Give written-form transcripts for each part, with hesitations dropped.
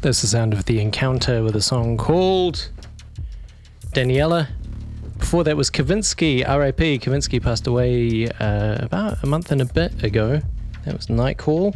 That's the sound of The Encounter with a song called Daniela. Before that was Kavinsky, R.I.P. Kavinsky passed away about a month and a bit ago. That was Nightcall.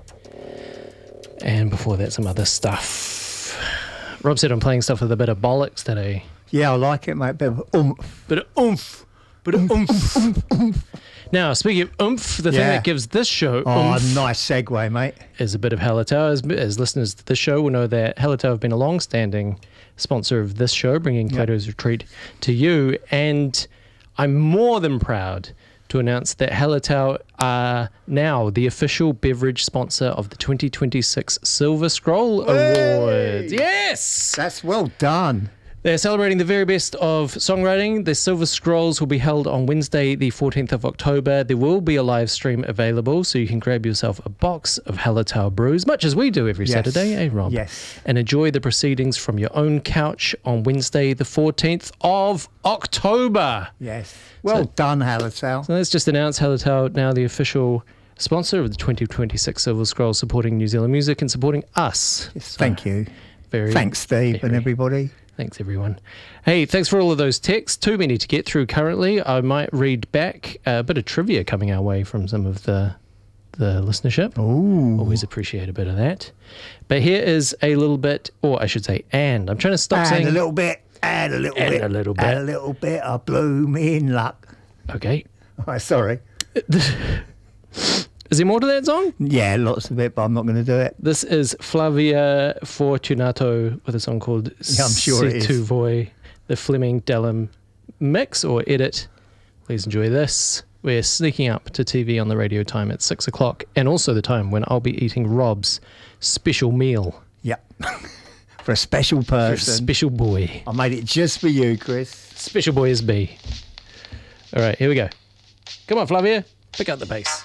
And before that, some other stuff. Rob said I'm playing stuff with a bit of bollocks today. Yeah, I like it, mate. Bit of oomph. Bit of oomph. Bit of oomph. Now, speaking of oomph, the thing that gives this show oomph... nice segue, mate. ...is a bit of Hallertau. As listeners to this show will know that Hallertau have been a long-standing sponsor of this show, bringing Plato's Retreat to you. And I'm more than proud to announce that Hallertau are now the official beverage sponsor of the 2026 Silver Scroll Awards. Yes! That's well done. They're celebrating the very best of songwriting. The Silver Scrolls will be held on Wednesday, the 14th of October. There will be a live stream available, so you can grab yourself a box of Hallertau brews, much as we do every Saturday, eh, Rob? Yes. And enjoy the proceedings from your own couch on Wednesday, the 14th of October. Yes. Well done, Hallertau. So let's just announce Hallertau now the official sponsor of the 2026 Silver Scrolls, supporting New Zealand music and supporting us. Yes, thank you. Thanks, Steve, and everybody. Thanks, everyone. Hey, thanks for all of those texts. Too many to get through currently. I might read back a bit of trivia coming our way from some of the listenership. Ooh. Always appreciate a bit of that. But here is a little bit, or I should say, and. I'm trying to stop saying... Add a little bit. Add a little bit of blooming luck. Okay. Oh, sorry. Is there more to that song? Yeah, lots of it, but I'm not going to do it. This is Flavia Fortunato with a song called I'm sure it is. Tu Voi, the Fleming Dellum mix or edit. Please enjoy this. We're sneaking up to TV on the radio time at 6 o'clock, and also the time when I'll be eating Rob's special meal. Yep. For a special person. For a special boy. I made it just for you, Chris. Special boy is B. All right, here we go. Come on, Flavia. Pick up the bass.